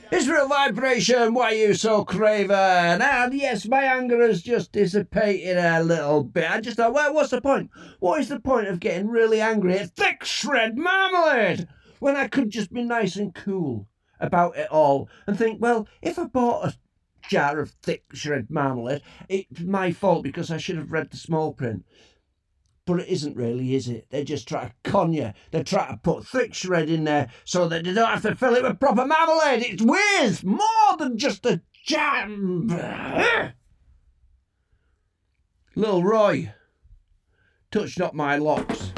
Israel Vibration, why are you so craven? And yes, my anger has just dissipated a little bit. I just thought, well, what's the point? What is the point of getting really angry at thick shred marmalade when I could just be nice and cool about it all and think, well, if I bought a jar of thick shred marmalade, it's my fault because I should have read the small print. But it isn't really, is it? They just try to con you. They try to put thick shred in there so that they don't have to fill it with proper marmalade. It's weird. More than just a jam. Little Roy, touch not my locks.